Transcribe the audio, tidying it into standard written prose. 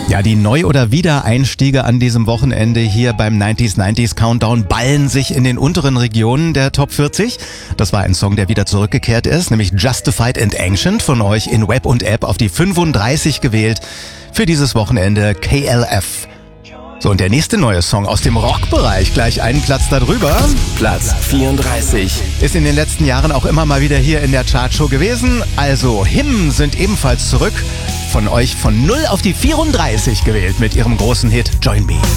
Ja, die Neu- oder Wiedereinstiege an diesem Wochenende hier beim 90s Countdown ballen sich in den unteren Regionen der Top 40. Das war ein Song, der wieder zurückgekehrt ist, nämlich Justified and Ancient, von euch in Web und App auf die 35 gewählt. Für dieses Wochenende KLF. So, und der nächste neue Song aus dem Rockbereich, gleich einen Platz darüber. Platz 34. Ist in den letzten Jahren auch immer mal wieder hier in der Chartshow gewesen. Also Him sind ebenfalls zurück. Von euch von 0 auf die 34 gewählt mit ihrem großen Hit Join Me.